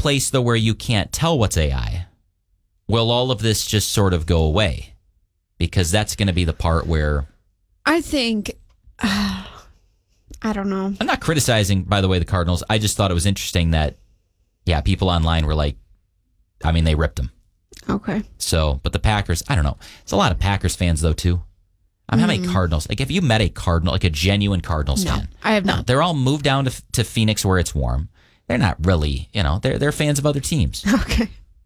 place, though, where you can't tell what's AI, will all of this just sort of go away? Because that's going to be the part where... I think... I don't know. I'm not criticizing, by the way, the Cardinals. I just thought it was interesting that, people online were like, they ripped them. Okay. So, but the Packers, I don't know. It's a lot of Packers fans, though, too. How many Cardinals? Like, have you met a Cardinal, like a genuine Cardinals fan? I have not. No, they're all moved down to Phoenix where it's warm. They're not really, they're fans of other teams. Okay.